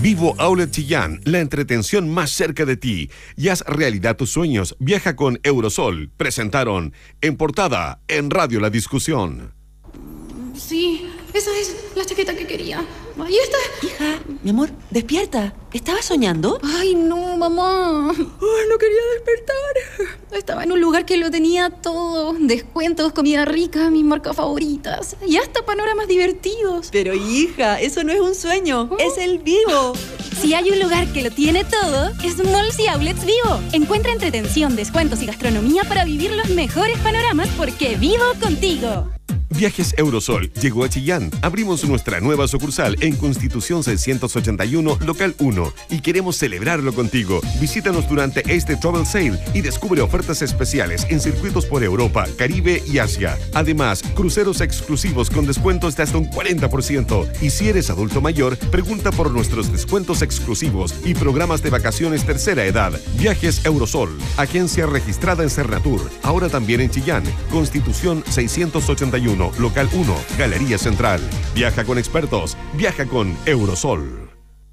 Vivo Outlet Chillán, la entretención más cerca de ti. Y haz realidad tus sueños. Viaja con Eurosol. Presentaron En Portada, en Radio La Discusión. Sí, esa es la chaqueta que quería. Ahí está. Hija, mi amor, despierta. ¿Estabas soñando? Ay, no, mamá. No quería despertar. Estaba en un lugar que lo tenía todo. Descuentos, comida rica, mis marcas favoritas. Y hasta panoramas divertidos. Pero hija, eso no es un sueño. Es el Vivo. Si hay un lugar que lo tiene todo, es Malls y Outlets Vivo. Encuentra entretención, descuentos y gastronomía para vivir los mejores panoramas porque vivo contigo. Viajes Eurosol llegó a Chillán. Abrimos nuestra nueva sucursal en Constitución 681, local 1, y queremos celebrarlo contigo. Visítanos durante este Travel Sale y descubre ofertas especiales en circuitos por Europa, Caribe y Asia. Además, cruceros exclusivos con descuentos de hasta un 40%. Y si eres adulto mayor, pregunta por nuestros descuentos exclusivos y programas de vacaciones tercera edad. Viajes Eurosol, agencia registrada en Cernatur, ahora también en Chillán. Constitución 681. Local 1, Galería Central. Viaja con expertos, viaja con Eurosol.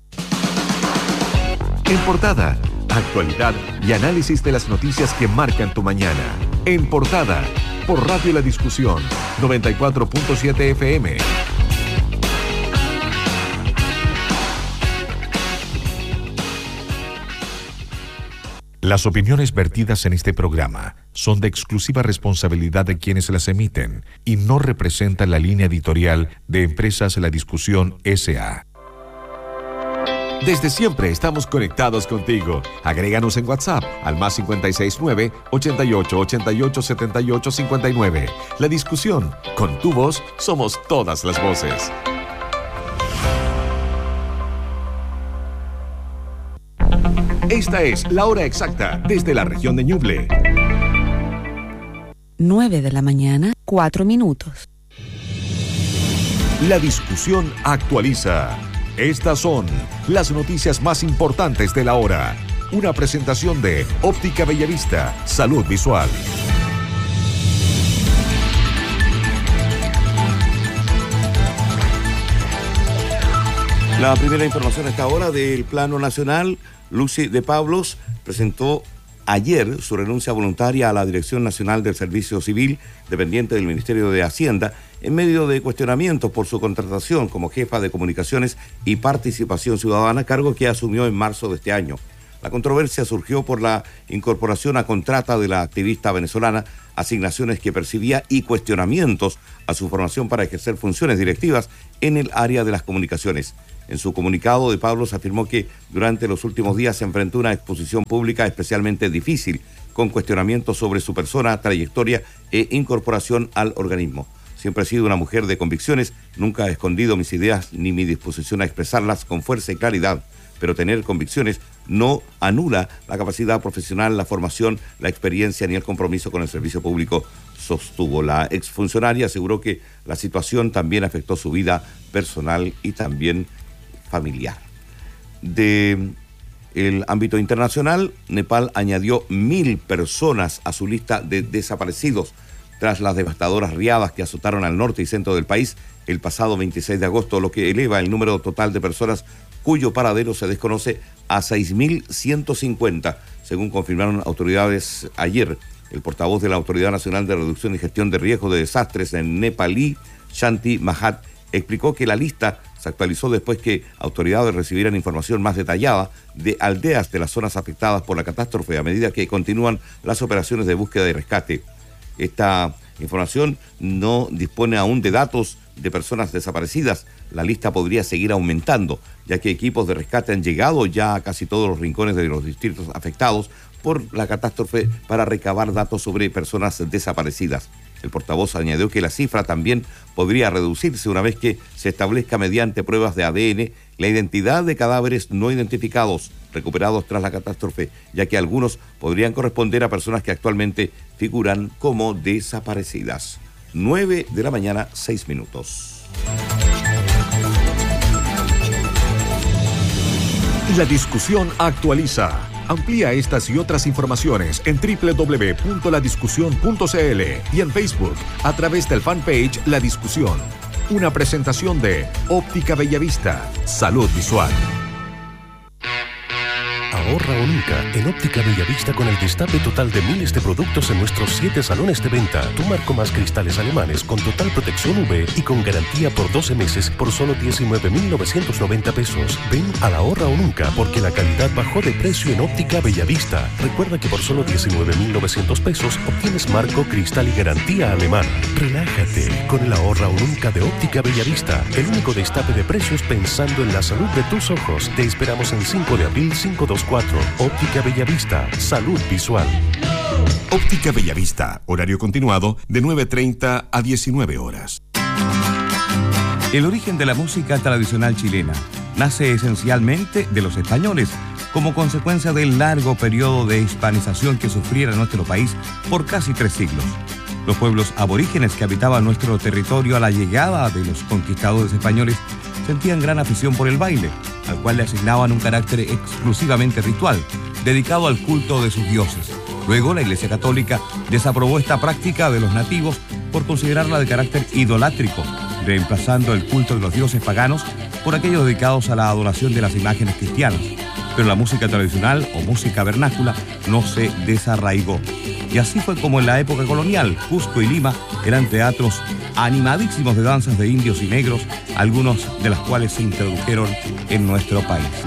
En Portada, actualidad y análisis de las noticias que marcan tu mañana. En Portada, por Radio La Discusión, 94.7 FM. Las opiniones vertidas en este programa son de exclusiva responsabilidad de quienes las emiten y no representan la línea editorial de Empresas La Discusión S.A. Desde siempre estamos conectados contigo. Agréganos en WhatsApp al +569 88 88 78 59. La Discusión, con tu voz somos todas las voces. Esta es la hora exacta desde la región de Ñuble. 9:04 a.m. La Discusión actualiza. Estas son las noticias más importantes de la hora. Una presentación de Óptica Bellavista, Salud Visual. La primera información a esta hora del Plano Nacional. Lucy de Pablos presentó ayer su renuncia voluntaria a la Dirección Nacional del Servicio Civil, dependiente del Ministerio de Hacienda, en medio de cuestionamientos por su contratación como jefa de Comunicaciones y Participación Ciudadana, cargo que asumió en marzo de este año. La controversia surgió por la incorporación a contrata de la activista venezolana, asignaciones que percibía y cuestionamientos a su formación para ejercer funciones directivas en el área de las comunicaciones. En su comunicado, de Pablos afirmó que durante los últimos días se enfrentó a una exposición pública especialmente difícil, con cuestionamientos sobre su persona, trayectoria e incorporación al organismo. Siempre he sido una mujer de convicciones, nunca he escondido mis ideas ni mi disposición a expresarlas con fuerza y claridad, pero tener convicciones no anula la capacidad profesional, la formación, la experiencia ni el compromiso con el servicio público, sostuvo. La exfuncionaria aseguró que la situación también afectó su vida personal y también familiar. De el ámbito internacional, Nepal añadió 1.000 personas a su lista de desaparecidos tras las devastadoras riadas que azotaron al norte y centro del país el pasado 26 de agosto, lo que eleva el número total de personas cuyo paradero se desconoce a 6.150, según confirmaron autoridades ayer. El portavoz de la Autoridad Nacional de Reducción y Gestión de Riesgos de Desastres en nepalí, Shanti Mahat, explicó que la lista se actualizó después que autoridades recibieran información más detallada de aldeas de las zonas afectadas por la catástrofe a medida que continúan las operaciones de búsqueda y rescate. Esta información no dispone aún de datos de personas desaparecidas. La lista podría seguir aumentando, ya que equipos de rescate han llegado ya a casi todos los rincones de los distritos afectados por la catástrofe para recabar datos sobre personas desaparecidas. El portavoz añadió que la cifra también podría reducirse una vez que se establezca mediante pruebas de ADN la identidad de cadáveres no identificados recuperados tras la catástrofe, ya que algunos podrían corresponder a personas que actualmente figuran como desaparecidas. 9:06 a.m. La Discusión actualiza. Amplía estas y otras informaciones en www.ladiscusión.cl y en Facebook a través del fanpage La Discusión. Una presentación de Óptica Bellavista, Salud Visual. Ahorra o nunca en Óptica Bellavista con el destape total de miles de productos en nuestros 7 salones de venta. Tu marco más cristales alemanes con total protección UV y con garantía por 12 meses por solo 19.990 pesos. Ven al Ahorra o nunca porque la calidad bajó de precio en Óptica Bellavista. Recuerda que por solo 19.900 pesos obtienes marco, cristal y garantía alemana. Relájate con el Ahorra o nunca de Óptica Bellavista. El único destape de precios pensando en la salud de tus ojos. Te esperamos en 5 de abril 524. Óptica Bellavista. Salud visual. Óptica Bellavista. Horario continuado de 9:30 a 19 horas. El origen de la música tradicional chilena nace esencialmente de los españoles, como consecuencia del largo periodo de hispanización que sufriera nuestro país por casi 3 siglos. Los pueblos aborígenes que habitaban nuestro territorio a la llegada de los conquistadores españoles sentían gran afición por el baile, al cual le asignaban un carácter exclusivamente ritual, dedicado al culto de sus dioses. Luego, la Iglesia Católica desaprobó esta práctica de los nativos por considerarla de carácter idolátrico, reemplazando el culto de los dioses paganos por aquellos dedicados a la adoración de las imágenes cristianas. Pero la música tradicional o música vernácula no se desarraigó. Y así fue como en la época colonial, Cusco y Lima eran teatros animadísimos de danzas de indios y negros, algunos de las cuales se introdujeron en nuestro país.